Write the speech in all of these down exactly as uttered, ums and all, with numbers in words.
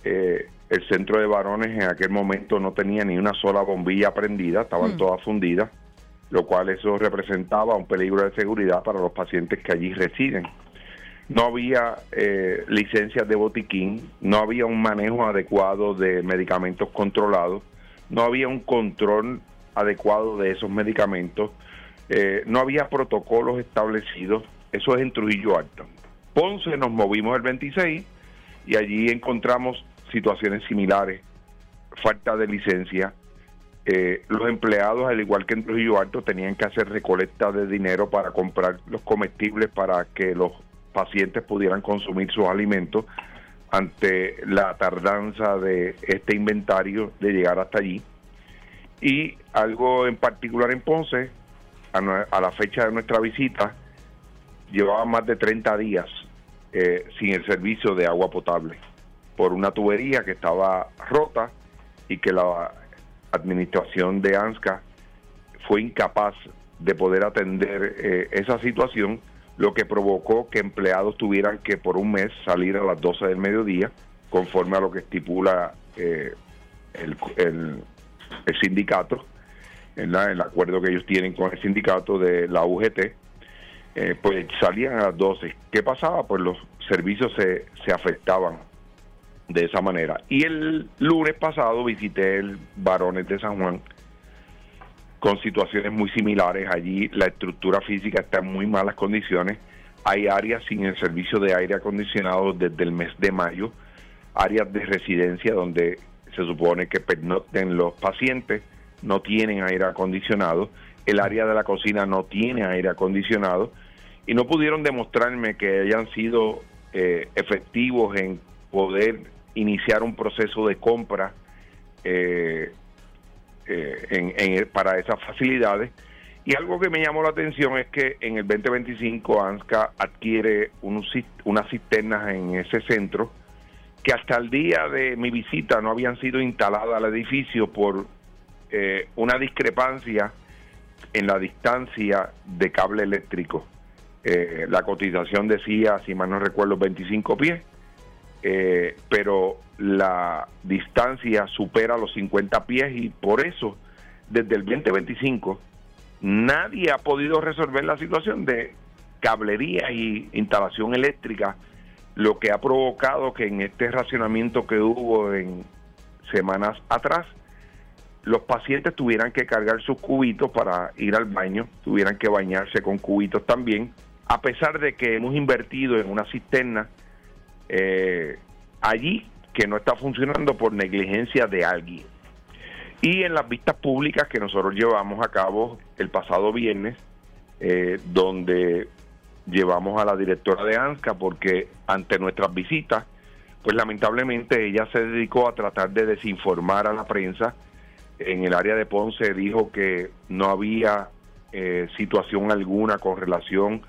eh, el centro de varones en aquel momento no tenía ni una sola bombilla prendida, estaban mm. todas fundidas, lo cual eso representaba un peligro de seguridad para los pacientes que allí residen. No había eh, licencias de botiquín, no había un manejo adecuado de medicamentos controlados, no había un control adecuado de esos medicamentos, eh, no había protocolos establecidos. Eso es en Trujillo Alto. Ponce nos movimos el veintiséis y allí encontramos situaciones similares, falta de licencia. Eh, los empleados, al igual que en Trujillo Alto, tenían que hacer recolecta de dinero para comprar los comestibles para que los pacientes pudieran consumir sus alimentos ante la tardanza de este inventario de llegar hasta allí. Y algo en particular en Ponce, a, no, a la fecha de nuestra visita, llevaba más de treinta días eh, sin el servicio de agua potable por una tubería que estaba rota y que la administración de ANSCA fue incapaz de poder atender eh, esa situación, lo que provocó que empleados tuvieran que por un mes salir a las doce del mediodía, conforme a lo que estipula eh, el, el, el sindicato, ¿verdad? El acuerdo que ellos tienen con el sindicato de la U G T, eh, pues salían a las doce. ¿Qué pasaba? Pues los servicios se, se afectaban de esa manera. Y el lunes pasado visité el Varones de San Juan, con situaciones muy similares. Allí la estructura física está en muy malas condiciones. Hay áreas sin el servicio de aire acondicionado desde el mes de mayo, áreas de residencia donde se supone que pernocten los pacientes, no tienen aire acondicionado. El área de la cocina no tiene aire acondicionado y no pudieron demostrarme que hayan sido eh, efectivos en poder iniciar un proceso de compra eh, Eh, en, en, para esas facilidades. Y algo que me llamó la atención es que en el veinte veinticinco ANSCA adquiere un, unas cisternas en ese centro que hasta el día de mi visita no habían sido instaladas al edificio por eh, una discrepancia en la distancia de cable eléctrico. Eh, la cotización decía, si mal no recuerdo, veinticinco pies, eh, pero la distancia supera los cincuenta pies y por eso desde el veinte veinticinco nadie ha podido resolver la situación de cablería y instalación eléctrica, lo que ha provocado que en este racionamiento que hubo en semanas atrás los pacientes tuvieran que cargar sus cubitos para ir al baño, tuvieran que bañarse con cubitos también, a pesar de que hemos invertido en una cisterna eh, allí que no está funcionando por negligencia de alguien. Y en las vistas públicas que nosotros llevamos a cabo el pasado viernes, eh, donde llevamos a la directora de ANSCA, porque ante nuestras visitas, pues lamentablemente ella se dedicó a tratar de desinformar a la prensa. En el área de Ponce dijo que no había eh, situación alguna con relación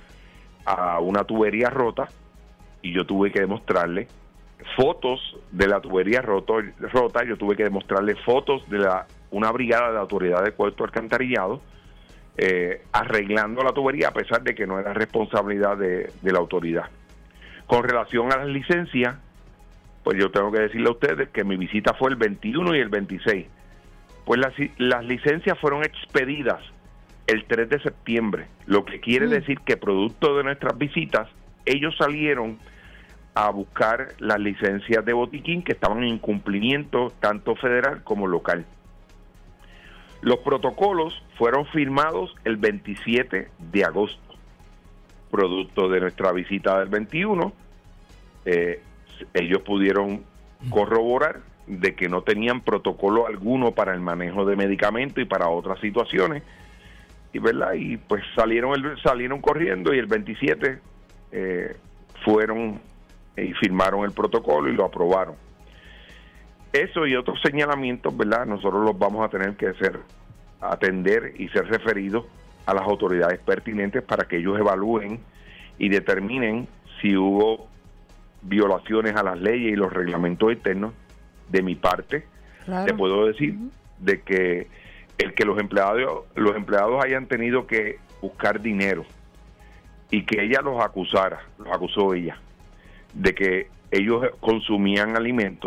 a una tubería rota, y yo tuve que demostrarle fotos de la tubería roto, rota, yo tuve que demostrarle fotos de la una brigada de la autoridad de Puerto Alcantarillado eh, arreglando la tubería, a pesar de que no era responsabilidad de, de la autoridad. Con relación a las licencias, pues yo tengo que decirle a ustedes que mi visita fue el veintiuno y el veintiséis. Pues las, las licencias fueron expedidas el tres de septiembre, lo que quiere mm. decir que producto de nuestras visitas, ellos salieron a buscar las licencias de botiquín que estaban en incumplimiento tanto federal como local. Los protocolos fueron firmados el veintisiete de agosto, producto de nuestra visita del veintiuno. Eh, ellos pudieron corroborar de que no tenían protocolo alguno para el manejo de medicamentos y para otras situaciones, y verdad y pues salieron el, salieron corriendo y el veintisiete eh, fueron y firmaron el protocolo y lo aprobaron. Eso y otros señalamientos, ¿verdad? Nosotros los vamos a tener que ser, atender y ser referidos a las autoridades pertinentes para que ellos evalúen y determinen si hubo violaciones a las leyes y los reglamentos internos. De mi parte, claro, te puedo decir uh-huh. de que el que los empleados, los empleados hayan tenido que buscar dinero y que ella los acusara, los acusó ella, de que ellos consumían alimentos